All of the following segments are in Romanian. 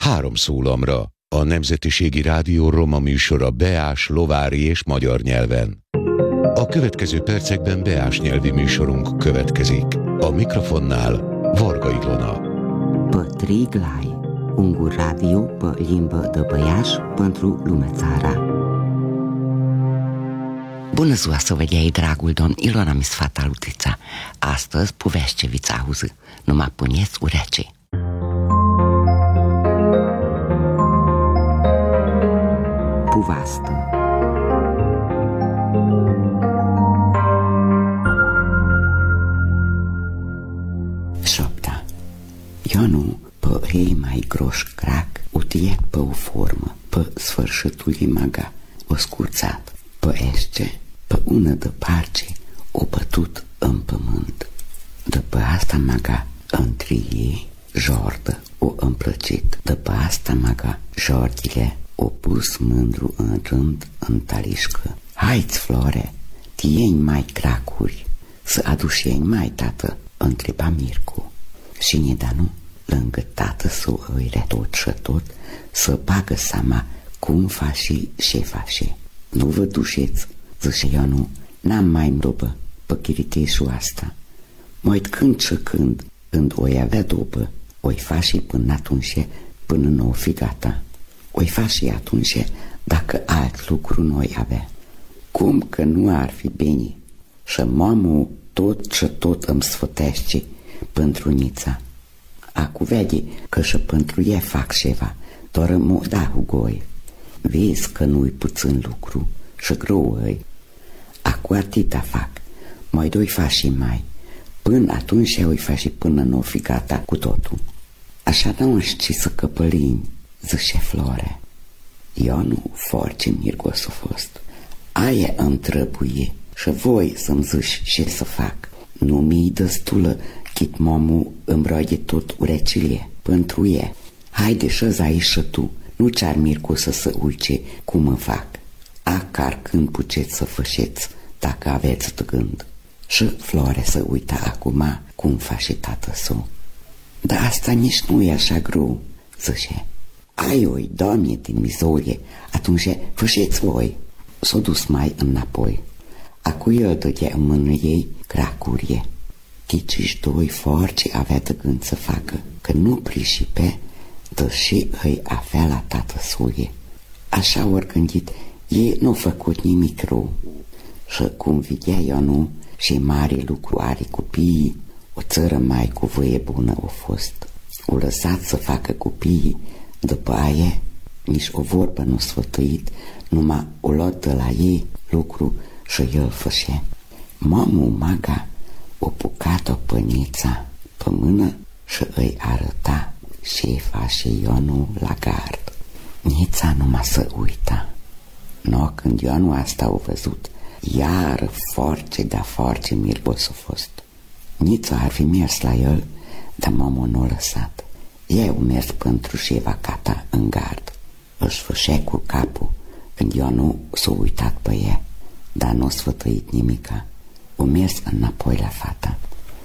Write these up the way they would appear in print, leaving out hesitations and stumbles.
3 szólamra, a Nemzetiségi Rádió roma műsora beás, lovári és magyar nyelven. A következő percekben beás nyelvi műsorunk következik. A mikrofonnál Varga Ilona. Pe Triglai, un radio pe limbă de băiaș pentru lumea țara. Bună ziua să vă iei, dragul domn, Ilona mi sfata lutița. Astăzi povești auză, numai puneți urece. Povastă. Șopta. Ionu pe ei mai groș crac, utie pe o formă, pe sfârșitul imaga, o scurțat, pe esce, pe una de parce, o bătut în pământ. După asta maga între ei, jordă, o împlăcit. După asta maga jordile o pus mândru în rând în talișcă. Hai-ți, Flore, tieni mai cracuri, să aduci ei mai, tată, întreba Mircu. Și Nidanu, lângă tată să îi retot și tot, să bagă seama cum faci și faci. Nu vă dușeți, zice Ionu, n-am mai dobă pe chiriteșul asta. Mai când și când oi avea dobă, oi faci până atunci, până nu o fi gata. Oi faci atunci, dacă alt lucru noi avea. Cum că nu ar fi bine? Și mamul tot și tot îmi sfătește pentru Nița. Acu vede că și pentru ea fac ceva, doar mă da hugoi. Vezi că nu-i puțin lucru și greu îi. Acu atâta fac, mai doi faci mai. Până atunci oi faci până nu o fi gata cu totul. Așa nu știi să căpălini, zice Flore. Ionu foarte mirgos a fost. Aia îmi trebuie și voi să-mi zici ce să fac. Nu mi-i destulă chit mamul îmi roage tot urecile pentru e. Haide și-ți aici și tu, nu ți-ar Mircu să uice cum îmi fac. Acar când puceți să fășeți dacă aveți de gând. Și Flore să uita acum cum face tată său. Dar asta nici nu e așa greu, zice. Ai oi, Doamne, din mizorie, atunci fășeți voi. S-o dus mai înapoi. Acu el dădea în mână ei cracurie. Chiciși doi force avea de gând să facă, că nu prișipe, deși îi avea la tată suie. Așa ori gândit, ei nu-au făcut nimic rău. Și cum vedea Ionu și mare lucru are copiii, o țără mai cu voie bună a fost. O lăsat să facă copiii, după aia nici o vorbă nu sfătuit, numai o luat de la ei lucru și el fășe. Mamul maga o pucat-o pe Nița pe mână și îi arăta ce face Ionu la gard. Nița numai să uita. No, când Ionu asta a văzut, iar foarte mirgos a fost. Nița ar fi mers la el, dar mamul nu a lăsat. Eu mers pentru ceva cata în gard. Își fășea cu capul când Ionu s-a uitat pe ea, dar nu a sfătuit nimica. O mers înapoi la fata.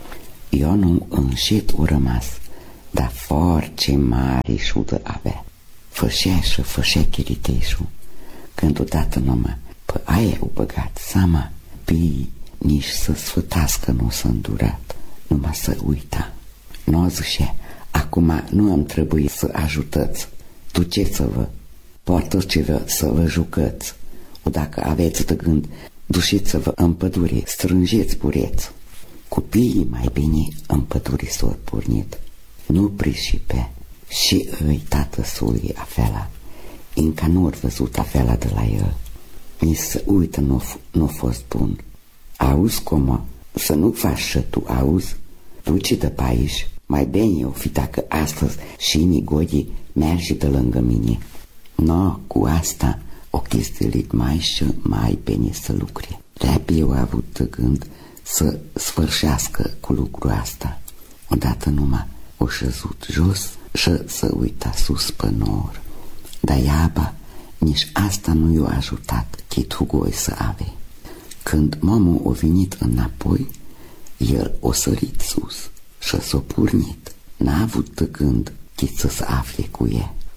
Ionu înșit a rămas, dar foarte mare șudă avea. Fășea și fășea chiriteșul. Când odată numai pe aia o băgat seama, pii nici să sfătască nu s-a îndurat, numai să uita. Nu zice, acum nu am trebuit să ajutați, duceți-vă, poartați-vă să vă jucăți. O dacă aveți de gând, duceți-vă în pădure, strângeți bureți. Copiii mai bine în pădure s-au pornit. Nu prișipe și îi tată sului afela. Încă nu ori văzut afela de la el. Nici să uită nu fost bun. Auzi cum să nu faci și tu, auzi? Duce de pe aici. Mai bine o fi dacă astăzi și Nigodi merge de lângă mine. No, cu asta o chistilit mai și mai bine să lucre. Repede au avut de gând să sfârșească cu lucrul asta. Odată numai o șezut jos și să uita sus pe nor. Dar iaba, nici asta nu i-a ajutat chit hugoi să ave. Când mamul a venit înapoi, el o sărit sus și s-a pornit. N-a avut de gând chit să se afle cu ea.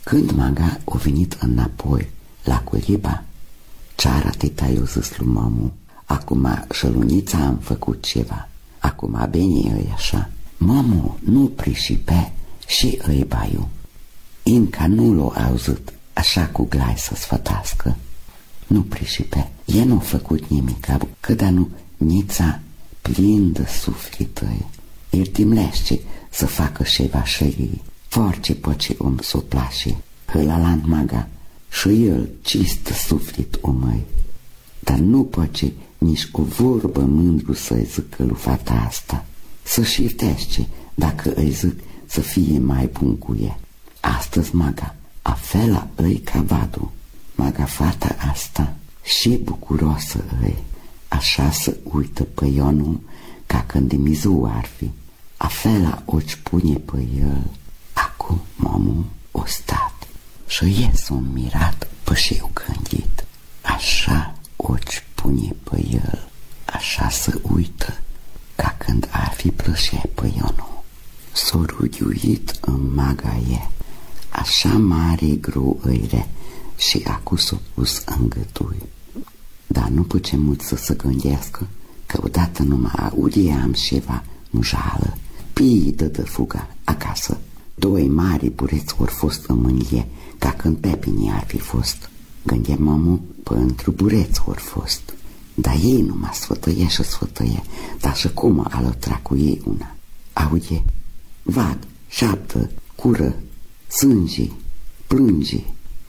Când maga o venit înapoi la culiba, ceara tita-i-o zis lui mamu, acum șălunița am făcut ceva, acum bine îi așa. Mamu nu prisipe și îi baiu. Inca nu l-o auzit așa cu glai să sfătască. Nu prisipe, e nu făcut nimica, că da nu nița plin de sufletăi. El timlește să facă ceva și ei, force poce om s-o place, hălalant maga, și el cist suflet omăi. Dar nu poce nici o vorbă mândru să-i zică lui fata asta, să șirtește dacă îi zic să fie mai bun cu ea. Astăzi maga, afela îi ca vadu, maga fata asta și bucuroasă îi, așa să uită pe Ionu ca când de mizu ar fi. Afela o-ți pune pe el. Acum mamu o stat și e s-o mirat pe și-o gândit. Așa o-ți pune pe el, așa să uită ca când ar fi plășea pe Ionu. S-o rugiuit în maga e, așa mare greu îire și acu s-o pus în gâtui. Dar nu puce mult să se gândească că odată numai audiam ceva mujală, pii de fuga acasă. Doi mari bureți ori fost în mânie, ca când pepinii ar fi fost. Gândea mamu, pentru bureți ori fost. Dar ei numai sfătăie și sfătăie, dar și cum alătra cu ei una. Aude, vad, șaptă, cură, sânge, plânge.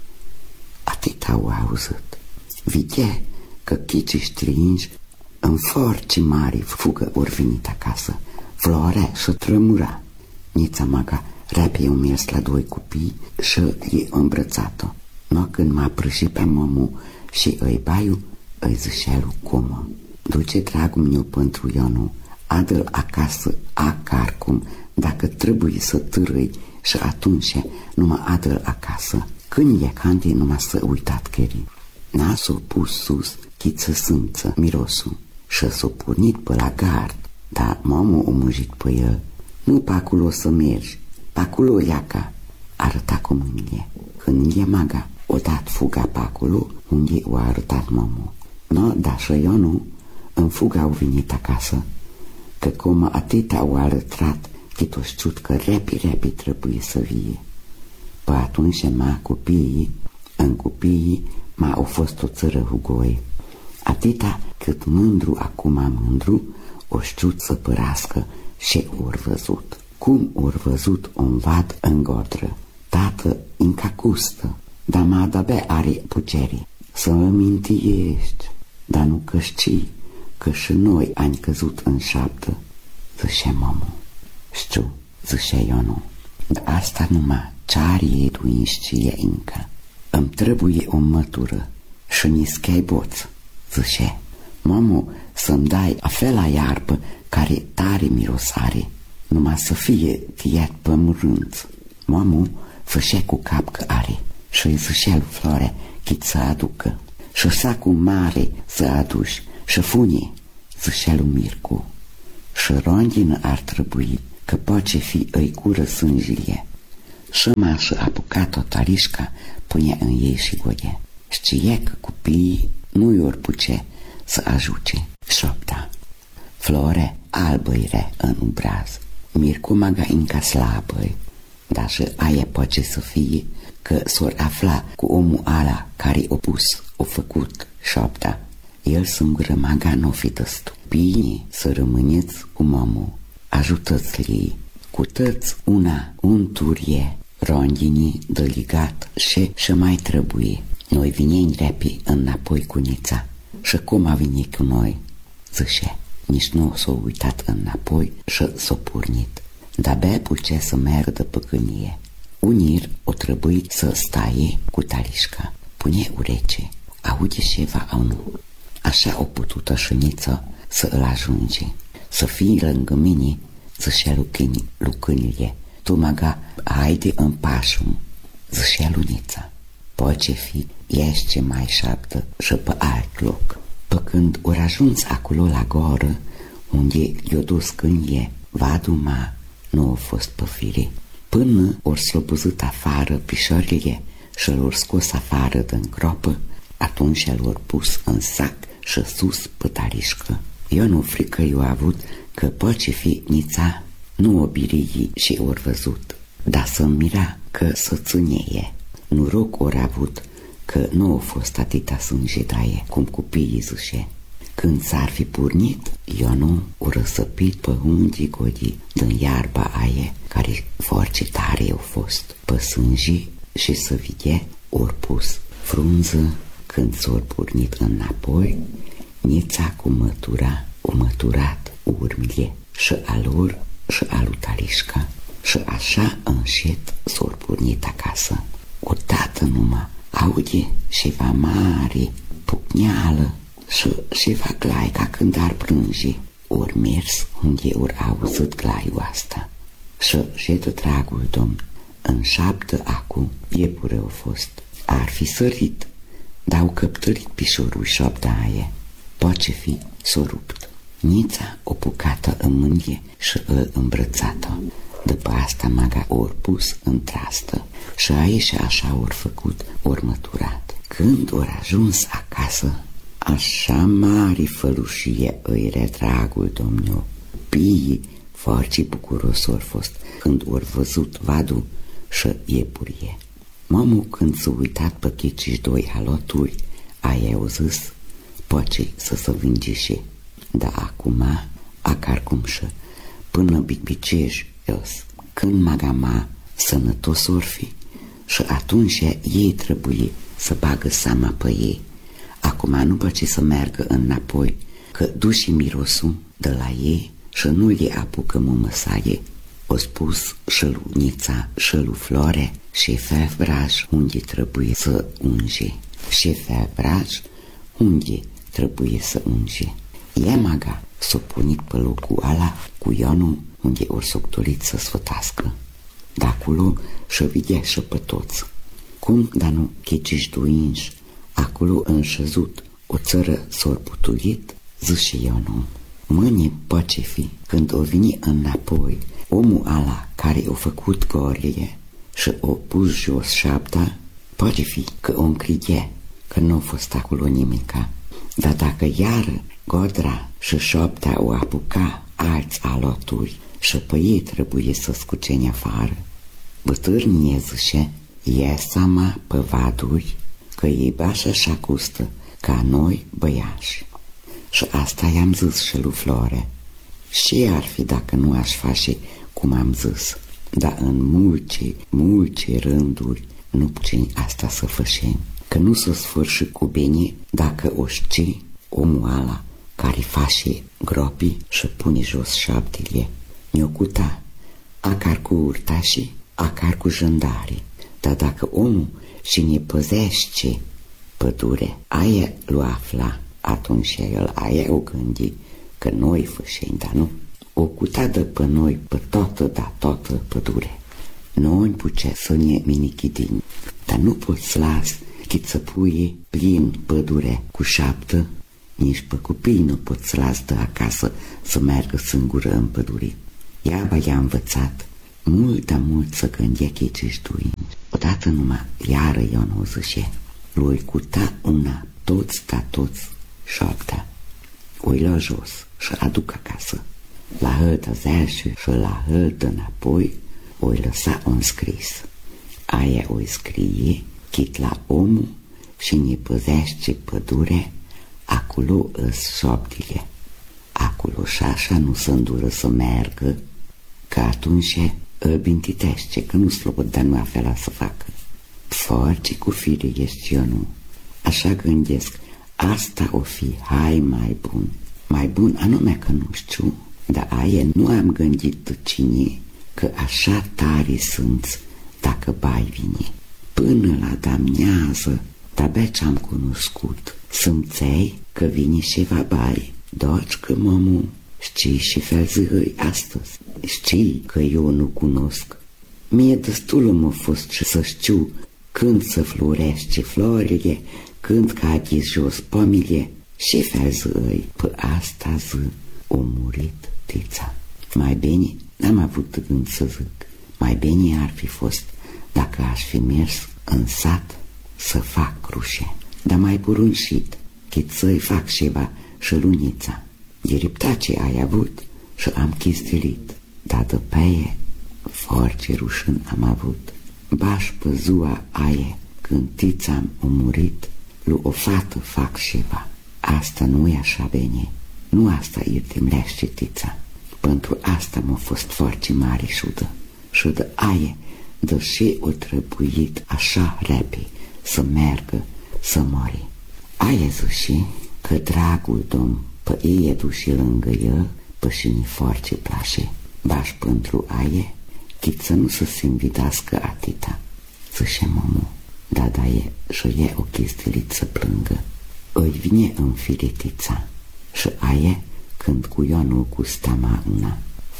Atât au auzit. Vide că chicii stringi în forci mari fugă ori venit acasă. Florea și trămura. Nița maga repede o mers la doi copii și i-a îmbrățat-o. No, când m-a prășit pe mamu și îi baiu, îi zicea lui Comă, duce dragul meu pentru Ionu, adă-l acasă acarcum, dacă trebuie să târâi și atunci numai adă-l acasă. Când e cante, numai să uitat cheri. N-a s-o pus sus, chiță sânță, mirosul, și s-o pornit pe la gard, dar mamu o mânjit pe el. Nu pe acolo să mergi, pe acolo iaca, arăta cu mânie. Când e maga, o dat fuga pe acolo unde o arătat mamu. No, dar și Ionu în fuga au venit acasă, că cum atât au arătrat, chit-o știut că repi trebuie să vie. Păi atunci în copiii au fost o țără hugoi. Atâta cât mândru acum mândru, o știut să părască și ori văzut. Cum ori văzut un vad în godră, tată încă custă, dar mă de-abia are putere să mă mintiești, dar nu că știi că și noi am căzut în șaptă, zicea mamu. Știu, zicea Ionu, dar asta numai ce-are edu știe încă. Îmi trebuie o mătură și nischei boț, zicea. Mamu, să-mi dai afela iarbă care tare mirosare, numai să fie tiet pe murânț. Mamu fășea cu cap că are și îi zicea lui Florea chit să aducă. Și sacul mare să aduci și fune, zicea lui Mircu. Și rondină ar trebui, că poate fi îi cură sângile. Și m-a apucat-o tarișca, punea în ei și godea. Știe că copiii nu i-or puce să ajuce. Șopta. Flore albăire în obraz. Mircu maga încă slabă, dar și aia poate să fie că s-or afla cu omul ala care o pus, o făcut șopta. El singură maga n-o fi dăstu. Bine să rămâneți cu mamu, ajutați-l cu tăți un turie, rondinii de ligat și mai trebuie. Noi vinim repi înapoi cu Nița și cum a venit cu noi, zice, nici nu s-a uitat înapoi și s-a pornit. De-abia pucea să meargă pe gânie. Unir o trebuie să staie cu talișca, pune urece, aude ceva au nu. Așa o putută și Nița să îl ajunge, să fie lângă mine, zicea lucânilie. Tu maga, haide în pașum, zicea Lunița. Poate fi, ești ce mai șaptă și pe alt loc. Pe când ori ajuns acolo la goră, unde i-o dus cânie, vadul ma nu a fost pe fire. până ori slobozit afară pișorile și l-or scos afară din gropă, atunci l-or pus în sac și sus pe tarișcă. Eu nu frică eu avut că poate fi nița nu o birii și ori văzut, dar să-mi mira că să țineie. Noroc ori avut că nu a fost atâta sânge daie, cum copiii zice. Când s-ar fi purnit, eu nu o răsăpit pe ungii godii din iarba aie, care foarte tare au fost, pe sânge și să vede ori pus frunză. Când s-or purnit înapoi, nița cu mătura o măturat urmile și a lor și a lui Talișca și așa înșet s-or purnit acasă. Odată numai aude ceva mare, pucneală și ceva glai ca când ar prânge. Ori mers unde ori auzit glaiul asta și de dragul domn, în 7 acu iepure au fost. Ar fi sărit, dar au căptărit pișorul 7 aie. Poate fi s-o rupt. Nița o pucată în mânie și îl îmbrățată. După asta maga ori pus în trastă și aie și așa ori făcut, ori măturat. Când ori ajuns acasă, așa mare fălușie îi re dragul domnul. Piii foarte bucuros ori fost când ori văzut vadul și iepurie. Mamul când s-a uitat pe chiciși 2 alături, aia au zis, poate să se vingeșe. Dar acum, acar cum și, până bicbicești jos, când magama sănătos or fi, și atunci ei trebuie să bagă seama pe ei. Acum nu poate să meargă înapoi, că duși mirosul de la ei și nu le apucă mămăsaie. O spus și lui Nița și lui Flore și Fevraj unde trebuie să unge. Și Fevraj unde trebuie să unge. Iemaga s-o punit pe locul ala cu Ionu unde ori s-o dorit să sfătască. De acolo și-o vedea și pe toți. Cum, dar nu chiciși 2 inși, acolo înșezut o țără s-or putulit, zice Ionu. Mâine poate fi, când o vini înapoi, omul ala care o făcut gorie și o pus jos 7, poate fi că o încrige, că nu a fost acolo nimica. Dar dacă iară Godra și 7 o apuca alți alături și pe ei trebuie să scuceni afară, bătârnie zice, ia seama pe vaduri că ei bașă și acustă ca noi băiași. Și asta i-am zis și lui Flore. Și ar fi dacă nu aș face cum am zis, dar în multe rânduri nu putem asta să facem, că nu s-o sfârși cu bine dacă o știi omul ala care face gropii și pune jos 7. Ne-o cuta, acar cu urtașii, acar cu jandarii, dar dacă omul și ne păzește pădure, aia l-o afla, atunci el aia o gândi că noi fășim, dar nu. O cuta de pe noi, pe toată pădure. Noi putea să ne minichidim, dar nu poți las cât să pui plin pădure cu 7, nici pe copii nu poți las de acasă să meargă singură în pădure. Iaba i-a învățat mult să gândea chiciși 2. Odată numai iară Ion o zice, lui cuta una, toți 7, oi la jos și aduc acasă. La hăltă zerșă și la hăltă înapoi oi lăsa un scris. Aia oi scrie chit la omul și ne păzește pădure, acolo îs 7. Acolo și așa nu se îndură să meargă, că atunci îl bintitește, că nu slobodea nu avea să facă. Foarte cu fire ești eu nu. Așa gândesc, asta o fi hai mai bun. Mai bun anume că nu știu, dar aia nu am gândit cine, că așa tare sunt dacă bai vine. Până la damnează, de-abia ce-am cunoscut, simțeai că vine ceva bai, doci că mămu, știi și fel zi astăzi, știi că eu nu cunosc. Mie destul m-a fost și să știu când să florește florile, când cade jos pomile, și fel zi, pe asta zi, o murit tița. Mai bine n-am avut gând să zic, Mai bine ar fi fost dacă aș fi mers în sat să fac crușe, dar mai poruncit, chit să-i fac ceva și lunița. Diriptace ai avut și am chistilit, dar după aia foarte rușin am avut. Baș pe ziua aia, când tița-am omurit, lui o fată fac ceva. Asta nu e așa bine, nu asta iertimlește tița. Pentru asta m-a fost foarte mare șudă. Și de aia, deși o trebuit așa repede să meargă, să mori. Aia zice că dragul domn pe ei duși lângă el, pe și ni foarte place. Baș pentru aia, chit să nu se învidească atita. Zice mămu, da e și e o chistilit să plângă. Îi vine în filetița și aia când cu Ionul gusta mauna.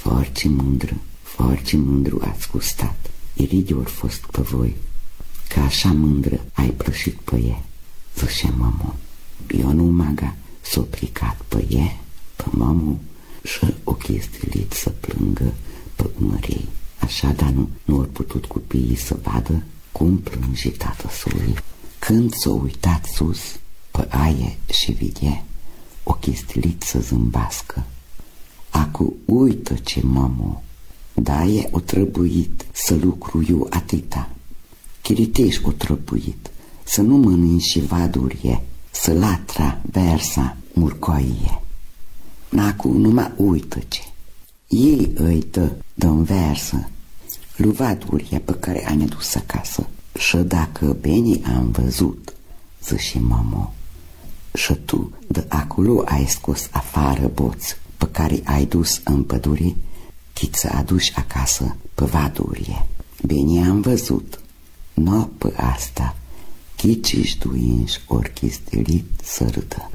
Foarte mândru ați gustat. Iridi ori fost pe voi, că așa mândră ai plășit pe ea. Zice mămu, Ionul maga s-o plicat pe ea, pe mămu, și o chistilit să plângă pe umărei. Așa, dar nu ori putut copiii să vadă cum plânge tată-sului. Când s-o uitat sus, pe aie și vide o chistilit să zâmbască. Acu uită ce mămu, da e o trebuit să lucru eu atâta. Chiritești o trebuit să nu mănânci și vadurie, să latra, versa, murcoie. N-acu numai uită ce. Ei îi dă-n versă lui vadurie pe care a nedus acasă. Și dacă bine am văzut, zice mămu, și tu de acolo ai scos afară boți pe care ai dus în pădure, chit să aduci acasă pe vadurie. Bine am văzut, no pe asta, chiciși duinși ori chistilit să râdă.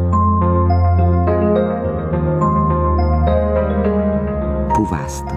Puvastă.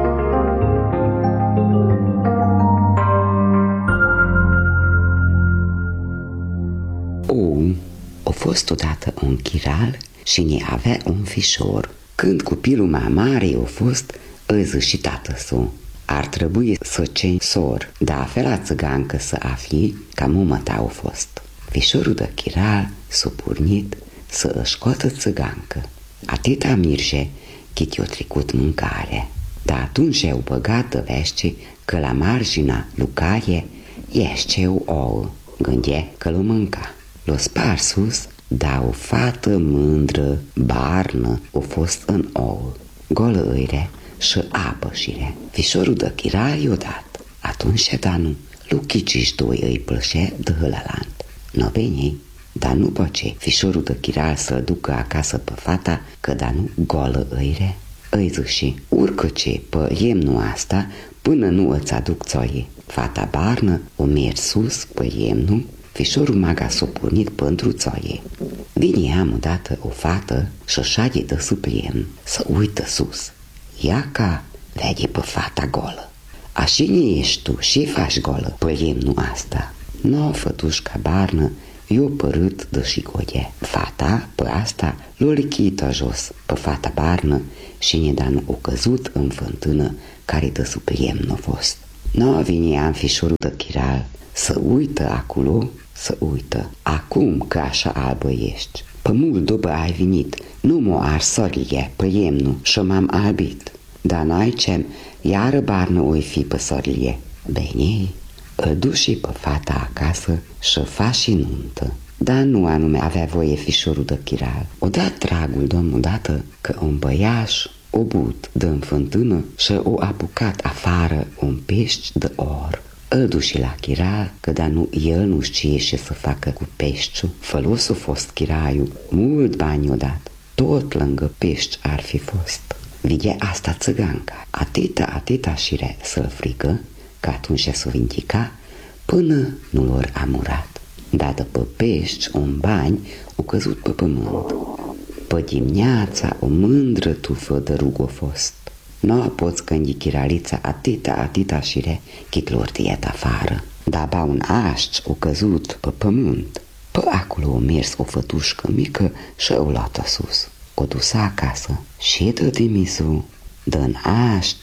A fost odată un chiral și ne avea un fișor. Când copilul mai mare a fost, îi și tată-su: ar trebui să ceni sor, dar fela țigancă să afli ca mumă ta a fost. Fișorul de chiral s-a pornit să își scoată țigancă. Atâta mirge chit i-o trecut mâncare. Dar atunci eu băgat de vește că la marginea lucaie ește o ouă. Gândea că l-o mânca. L-o spar sus, dar o fată mândră, barnă, o fost în ouă. Golă îire și apă șire. Fișorul de chiral i-o dat. Atunci danu, luchiciși doi îi plășe de hălalant. N-o veni, dar nu poce fișorul de chiral să-l ducă acasă pe fata, că danu golă îire. Îi zice: urcă-ce pe iemnul asta până nu îți aduc țoie. Fata barnă o mers sus pe iemnul, fișorul maga s-o pornit pentru țoie. Vine am odată o fată și șade de sub iemn, să uită sus. Ia ca vede pe fata golă. Așa ești tu și faci golă pe iemnul asta. No, fătușca barnă i-o părât de șigoie. Fata pe asta l-o lichită jos pe fata barnă și nedanu o căzut în fântână care de sub iemn a fost. No, vine am fișorul de chiral să uită acolo, să uită. Acum că așa albă ești, pe mult după ai venit, nu m-o ars solie pe iemnul și m-am albit. Dar n-ai ce, iară barnă oi fi pe solie. Bine, îl duși pe fata acasă și fa și nuntă. Dar nu anume avea voie fișorul de chiral. Odată dragul domn, odată că un băiaș o but de-n fântână și o apucat afară un pești de or. Îl duși la chiral, că dar nu, el nu știe ce să facă cu peștiul. Folosul fost chiraiul, mult bani o dat, tot lângă pești ar fi fost. Videa asta țiganca, atâta șire să-l frică, că atunci s-o vindica, până nu lor a murat. Dar după pești, un bani, o căzut pe pământ. Pe dimineața, o mândră tufă de rugă fost. Nu poți gândi chiralița atâta șire, chit lor tiet afară. Dar ba un așci o căzut pe pământ. Pe acolo o mers o fătușcă mică și o luat sus. O dusa acasă și de dimizu, dă-n așci,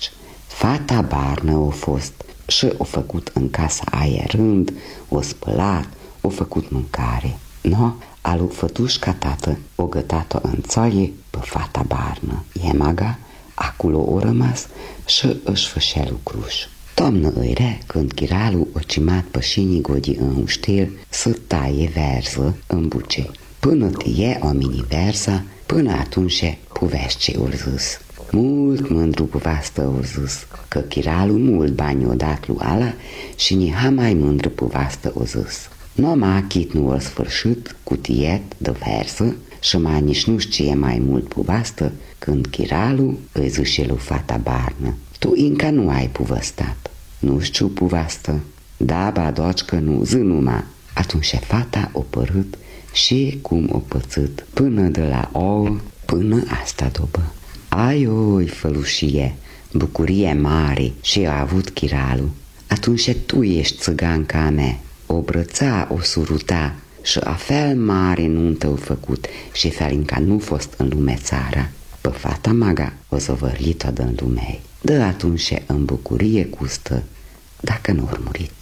Fata Barnă o fost și o făcut în casa aia rând, o spălat, o făcut mâncare. No, alu fătușca tată o gătat-o în țoaie pe fata Barnă. Emaga, acolo o rămas și își fășea lucruș. Toamnă îi când chiralu o cimat pășinii godi în uștel să taie verză în buce. Până tie oamenii verza, până atunci puvește ori zis. Mult mândru puvastă ori zis, că chiralu mult bani o dat lui ala și niha mai mândru puvastă o zis. Noma chit nu o sfârșit cu tiet de versă și mai nici nu știe mai mult puvastă când chiralu îi zice lui fata Barnă. Tu încă nu ai puvăstat. Nu știu puvastă. Da, ba, docică, nu, zi numai. Atunci fata o părât și cum o pățit până de la ouă până asta dobă. Ai oi, fălușie, bucurie mare și a avut chiralu. Atunci tu ești țiganca mea. O brăța, o suruta și a fel mare nuntă-o făcut și fel încă nu fost în lume țara. Pe fata Maga o zăvărlit-o din lumei. De atunci în bucurie gustă, dacă nu ori murit.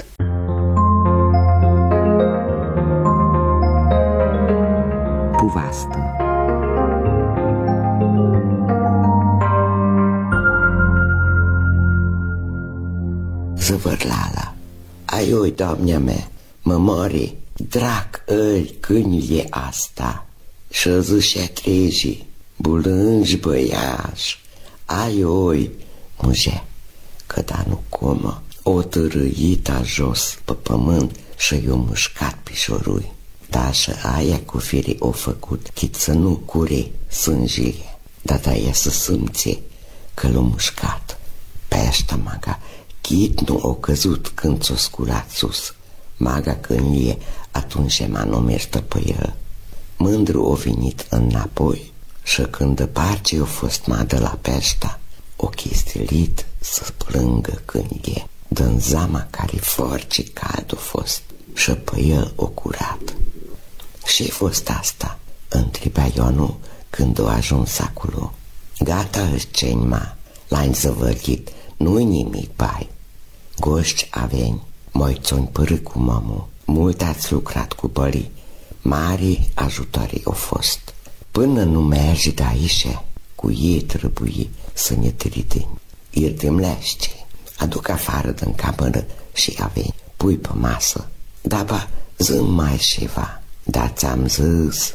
Puvastă. Zăvărlala, aioi, doamnea mea, mă mori, drac îi câinile asta, și zâșea treji, bulângi băiaș, aioi, muge, că da nu comă, o târâita jos pe pământ și i-o mușcat pișorui. Da, și aia cu fire o făcut, chit să nu cure sângile, dar da ea să simțe că l-o mușcat. Peșta Maga, chit nu o căzut când s-o sculat sus. Maga când e, atunci m-a numertă pe el. Mândru o venit înapoi și când de parce o fost madă la peșta, o chistilit să plângă când e, dând zama care foarte cald a fost și pe el o curat. Și-i fost asta? Întreba Ionu când o ajuns acolo. Gata își cenima, l-ai zăvălit, nu-i nimic, bai. Goști aveni, moi-ți-o-n părâ cu mămu, mult ați lucrat cu bării, mari ajutorii au fost. Până nu mergi de aici, cu ei trebuie să ne tridini. Irdem lește, aduc afară din cameră și aveni, pui pe masă. Da, ba, zi-mi mai ceva, da ți-am zis,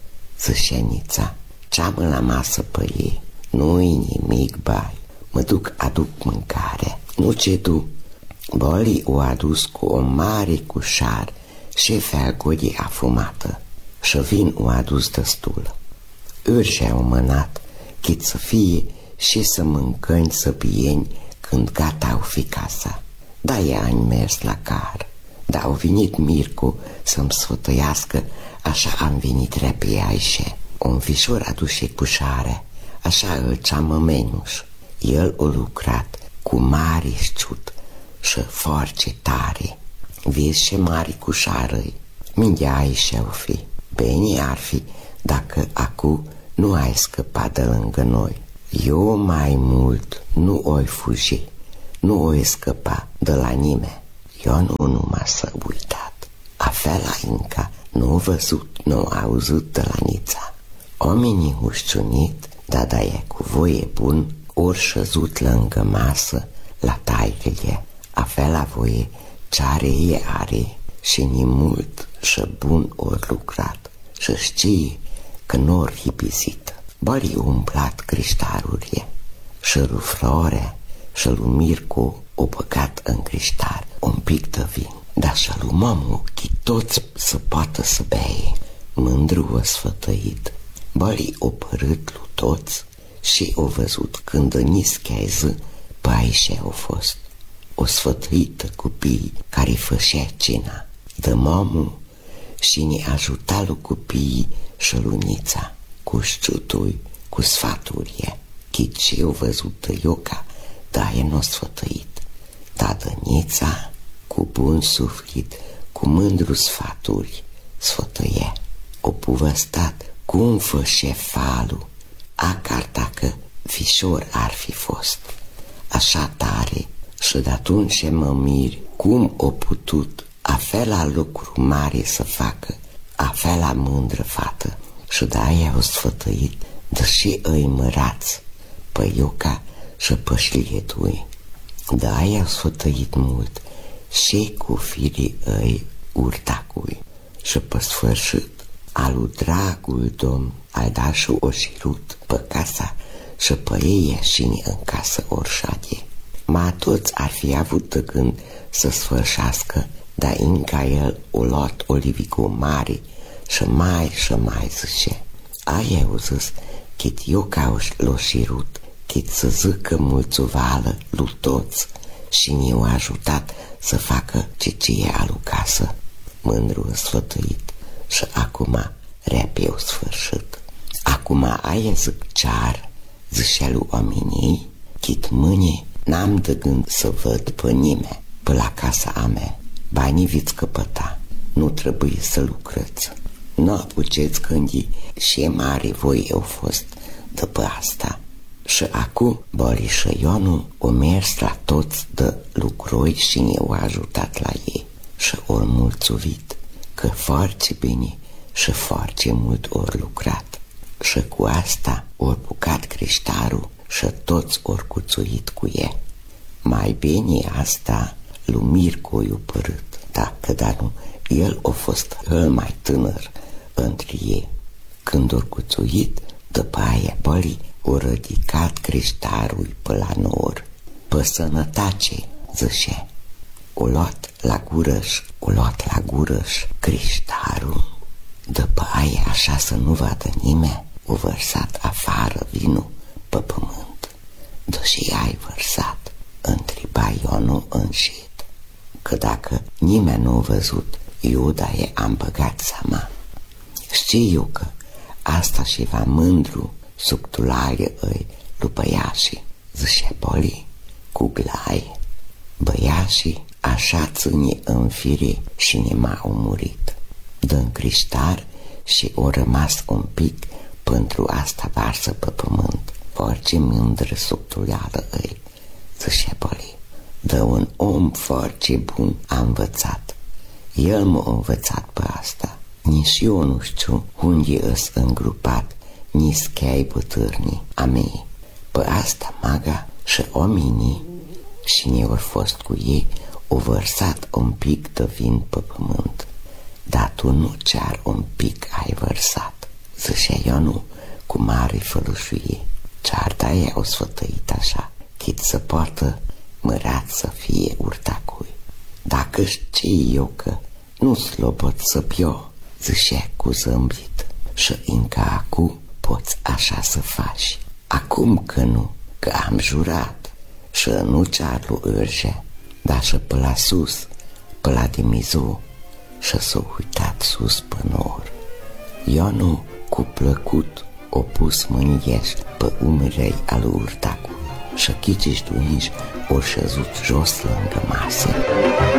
zâșenița, ceamă la masă pe ei, nu-i nimic, bai, mă duc, aduc mâncare, nu ce tu. Bolii o adus cu o mare cușar și felgodie afumată și vin o adus destul. Urși-au mânat, chit să fie și să mâncăni să bieni când gata au fi casa. Da, i-am mers la car, dar au venit Mircu să-mi sfătăiască, așa am venit repede aici. Un fișor aduce cușare, așa îl ceamă Menuș. El o lucrat cu mare șciut și foarte tare. Vezi ce mari cușară-i, mingea aici o fi. Bine ar fi dacă acu nu ai scăpat de lângă noi. Eu mai mult nu oi fugi, nu oi scăpa de la nimeni. Eu nu m-a să uitat. Afela încă nu văzut, nu auzit de la nița. Oamenii ușciunit, dar da e cu voie bun, ori șăzut lângă masă la tairele. Afela voie ce-are e are și ni mult și bun ori lucrat și știe că n-ori hipizit. Bării umplat criștarurile și lui Flore și lui Mircu o băgat în criștar un pic de vin, dar și lui Mamu chi toți să poată să beie. Mândru o sfătăit, bării o părât lui toți și o văzut când în ischează pe aici au fost. O sfătuită copii care fășea cina de Mamu și ne ajuta lui copiii și lui Nița cu șciutui, cu sfaturie. Chit și eu văzut de Ioca, da e n-o sfătuit. Da de Nița, cu bun suflet, cu mândru sfaturi, sfătăie. O povăstat cum fășe falul, acar dacă fișor ar fi fost. așa tare. Și de-atunci mă mir cum o putut afela lucru mare să facă, afela mândră fată. Și de-aia o sfătăit, deși îi mărați, pe Ioca și pe șlietui. De-aia o sfătăit mult și cu firii îi urtacui. Și pe sfârșit, alu dragul domn, al da și o șirut pe casa și pe ei ieșini în casă orșade. Ma toți ar fi avut de gând să sfârșească, dar încă el o luat Olivicu mare și mai zice. Aia o zis, chit Ioca l-o șirut, chit să zică mulțuvală lui toți și ne-o ajutat să facă ce alu casă. Mândru sfătuit și acum repeu sfârșit. Acum aia zic cear, zicea lui oamenii, chit mâine n-am de gând să văd pe nimeni pe la casa a mea. Banii viți căpăta, nu trebuie să lucrăți. Nu apuceți gândi și mare voi au fost după asta. Și acum Bori și Ionu o mers la toți de lucroi și ne-au ajutat la ei. Și ori mulțumit că foarte bine și foarte mult ori lucrat. Și cu asta ori bucat creștarul și toți ori cuțuit cu ei. Mai bine asta lui Mirco i-a părât, dacă dar nu, el a fost cel mai tânăr între ei. Când ori cuțuit, după aia Boli o ridicat creștarul pe la nor. Pe sănătace, zice. O luat la gurăș creștarul. După aia, așa să nu vadă nimeni, o vărsat afară vinul pe pământ. Deși ai vărsat, întreba Ionu înșit, că dacă nimeni nu a văzut, Iuda am băgat seama. Știi eu că asta și va mândru suctulare îi lui băiașii, zice Boli, cu glai. Băiașii așa ține în fire și ne m-au murit. Dă-n criștar și o rămas un pic pentru asta varsă pe pământ. Foarte mândră suctuleală îi, zice Boli. Dă un om foarte bun a învățat. El m-a învățat pe asta. Nici eu nu știu unde îs îngrupat, nici chei bătârnii a mei. Pe asta maga și oamenii și ne-au fost cu ei, o vărsat un pic de vin pe pământ. Dar tu nu cear un pic ai vărsat, zicea Ionu cu mare fălușuie. Cear de-aia o sfătăit așa, chit să poată mărat să fie urtacui. Dacă știi eu că nu slobot să pio, zicea cu zâmbit, și încă acum poți așa să faci. Acum că nu, că am jurat și nu cear lui Urge, dar și pe la sus, pe la Dimizu, și s-a uitat sus pe nor. Ionu cu plăcut o pus mâniești pe umerei al urtacului și chiciși duinși o șezut jos lângă masă.